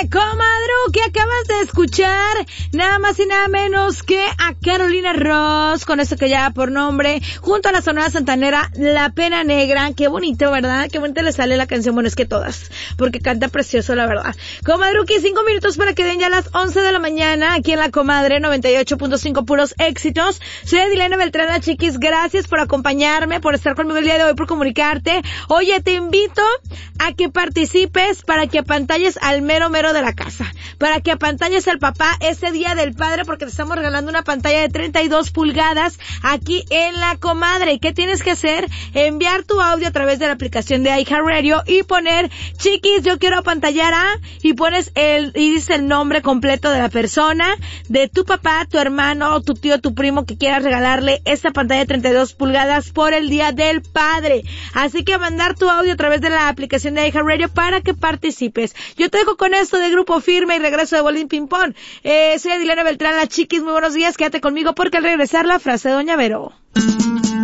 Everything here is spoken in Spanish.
Comadru, que acabas de escuchar nada más y nada menos que a Carolina Ross, con esto que lleva por nombre, junto a la Sonora Santanera, La Pena Negra. Qué bonito, ¿verdad? Qué bonita le sale la canción. Bueno, es que todas, porque canta precioso, la verdad. Comadruki, 5 minutos para que den ya las 11 de la mañana, aquí en La Comadre, 98.5 puros éxitos. Soy Adilena Beltrán, la Chiquis. Gracias por acompañarme, por estar conmigo el día de hoy, por comunicarte. Oye, te invito a que participes para que apantalles al mero de la casa, para que apantalles al papá ese día del padre, porque te estamos regalando una pantalla de 32 pulgadas aquí en La Comadre. ¿Qué tienes que hacer? Enviar tu audio a través de la aplicación de iHeartRadio y poner, Chiquis, yo quiero apantallar a, y pones y dices el nombre completo de la persona, de tu papá, tu hermano, tu tío, tu primo, que quieras regalarle esta pantalla de 32 pulgadas por el día del padre. Así que mandar tu audio a través de la aplicación de iHeartRadio para que participes. Yo te dejo con esto de Grupo Firme y regreso de Bolín Ping Pong. Soy Adilena Beltrán, la Chiquis. Muy buenos días, quédate conmigo porque al regresar la frase de Doña Vero.